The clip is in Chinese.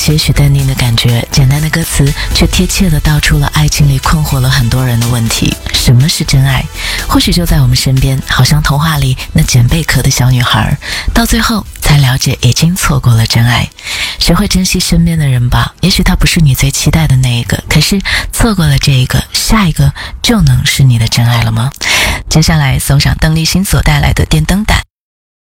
些许淡定的感觉，简单的歌词却贴切地道出了爱情里困惑了很多人的问题：什么是真爱？或许就在我们身边，好像童话里那捡贝壳的小女孩，到最后才了解已经错过了真爱。学会珍惜身边的人吧，也许他不是你最期待的那一个，可是错过了这一个，下一个就能是你的真爱了吗？接下来送上邓丽欣所带来的电灯胆。